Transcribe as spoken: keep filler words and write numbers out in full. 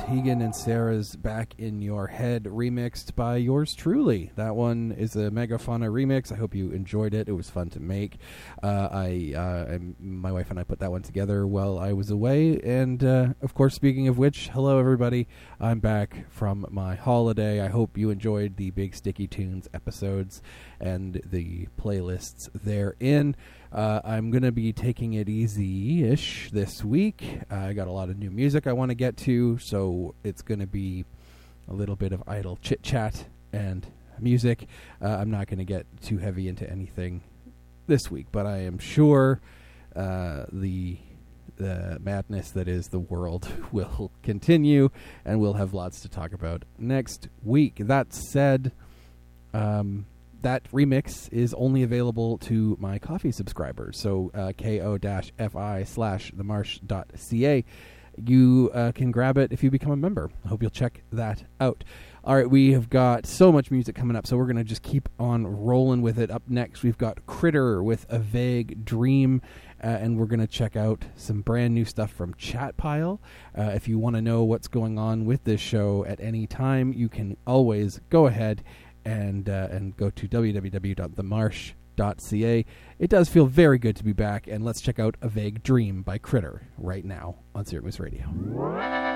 Tegan and Sarah's Back in Your Head, remixed by yours truly. That one is a Megafauna remix. I hope you enjoyed it. It was fun to make. Uh, I, uh, I, my wife and I put that one together while I was away. And, uh, of course, speaking of which, hello, everybody. I'm back from my holiday. I hope you enjoyed the Big Sticky Tunes episodes and the playlists therein. Uh, I'm going to be taking it easy-ish this week. Uh, I got a lot of new music I want to get to, so it's going to be a little bit of idle chit-chat and music. Uh, I'm not going to get too heavy into anything this week, but I am sure uh, the the madness that is the world will continue, and we'll have lots to talk about next week. That said, um... that remix is only available to my coffee subscribers. So uh, ko-fi slash themarsh.ca. You uh, can grab it if you become a member. I hope you'll check that out. All right, we have got so much music coming up, so we're going to just keep on rolling with it. Up next, we've got Critter with A Vague Dream, uh, and we're going to check out some brand new stuff from Chatpile. Uh, if you want to know what's going on with this show at any time, you can always go ahead and uh, and go to w w w dot the marsh dot c a. It does feel very good to be back, and let's check out A Vague Dream by Critter right now on Sirius Radio.